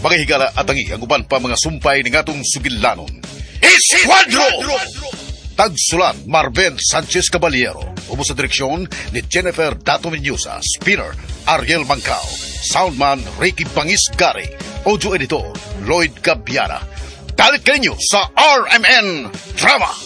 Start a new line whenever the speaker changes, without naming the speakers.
Mga higala at tangi ang uban pa mga sumpay ng atong sugilanon. Esquadro! Tagsulat Marben Sanchez Caballero. Ubos sa direksyon ni Jennifer Dato Mendoza. Spinner Ariel Mancao. Soundman Ricky Bangis Gary. Audio editor Lloyd Gabiana. Dalit kayo sa RMN Drama.